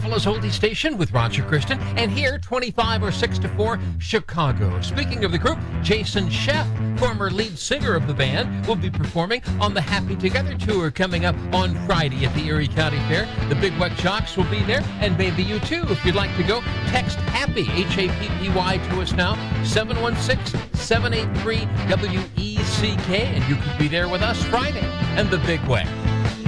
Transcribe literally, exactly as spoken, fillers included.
Buffalo's Oldie Station with Roger Kristen, and here, twenty-five or six to four, Chicago. Speaking of the group, Jason Sheff, former lead singer of the band, will be performing on the Happy Together Tour coming up on Friday at the Erie County Fair. The Big Weck Jocks will be there, and maybe you too. If you'd like to go, text HAPPY, H A P P Y, to us now, seven one six, seven eight three, W E C K, and you could be there with us Friday and the Big Weck.